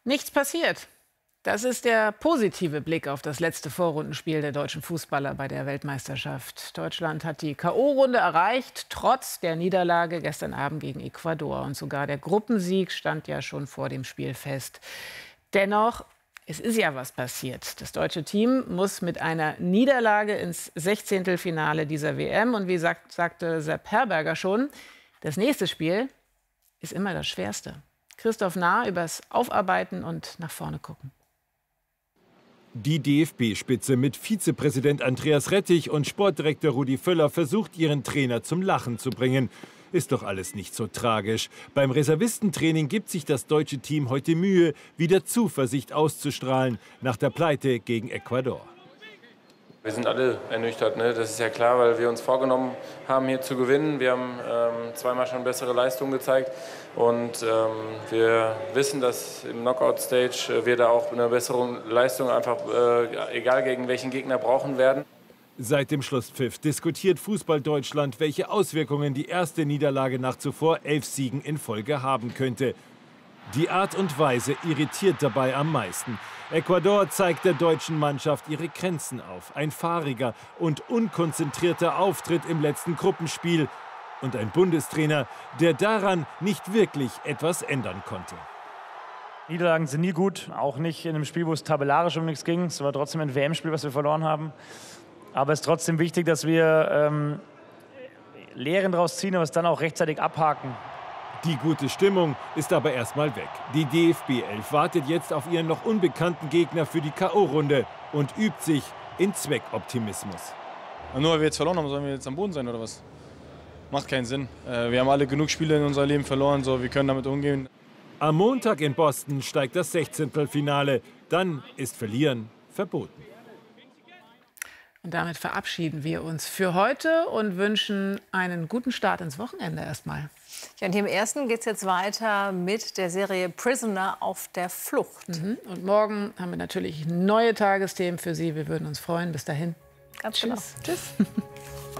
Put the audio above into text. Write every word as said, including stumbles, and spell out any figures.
Nichts passiert. Das ist der positive Blick auf das letzte Vorrundenspiel der deutschen Fußballer bei der Weltmeisterschaft. Deutschland hat die K O-Runde erreicht, trotz der Niederlage gestern Abend gegen Ecuador. Und sogar der Gruppensieg stand ja schon vor dem Spiel fest. Dennoch, es ist ja was passiert. Das deutsche Team muss mit einer Niederlage ins Sechzehntelfinale dieser W M. Und wie sagt, sagte Sepp Herberger schon, das nächste Spiel ist immer das Schwerste. Christoph Nah übers Aufarbeiten und nach vorne gucken. Die D F B-Spitze mit Vizepräsident Andreas Rettich und Sportdirektor Rudi Völler versucht, ihren Trainer zum Lachen zu bringen. Ist doch alles nicht so tragisch. Beim Reservistentraining gibt sich das deutsche Team heute Mühe, wieder Zuversicht auszustrahlen nach der Pleite gegen Ecuador. Wir sind alle ernüchtert, ne? Das ist ja klar, weil wir uns vorgenommen haben, hier zu gewinnen. Wir haben ähm, zweimal schon bessere Leistungen gezeigt und ähm, wir wissen, dass im Knockout-Stage äh, wir da auch eine bessere Leistung einfach, äh, egal gegen welchen Gegner, brauchen werden. Seit dem Schlusspfiff diskutiert Fußball Deutschland, welche Auswirkungen die erste Niederlage nach zuvor elf Siegen in Folge haben könnte. Die Art und Weise irritiert dabei am meisten. Ecuador zeigt der deutschen Mannschaft ihre Grenzen auf. Ein fahriger und unkonzentrierter Auftritt im letzten Gruppenspiel. Und ein Bundestrainer, der daran nicht wirklich etwas ändern konnte. Niederlagen sind nie gut, auch nicht in einem Spiel, wo es tabellarisch um nichts ging. Es war trotzdem ein W M-Spiel, was wir verloren haben. Aber es ist trotzdem wichtig, dass wir ähm, Lehren daraus ziehen, aber es dann auch rechtzeitig abhaken. Die gute Stimmung ist aber erstmal weg. Die D F B elf wartet jetzt auf ihren noch unbekannten Gegner für die K O-Runde und übt sich in Zweckoptimismus. Nur weil wir jetzt verloren haben, sollen wir jetzt am Boden sein oder was? Macht keinen Sinn. Wir haben alle genug Spiele in unserem Leben verloren, so wir können damit umgehen. Am Montag in Boston steigt das Sechzehntelfinale. Dann ist Verlieren verboten. Und damit verabschieden wir uns für heute und wünschen einen guten Start ins Wochenende erstmal. Ja, und hier im ersten geht es jetzt weiter mit der Serie Prisoner auf der Flucht. Mhm. Und morgen haben wir natürlich neue Tagesthemen für Sie. Wir würden uns freuen. Bis dahin. Ganz Tschüss. genau. Tschüss.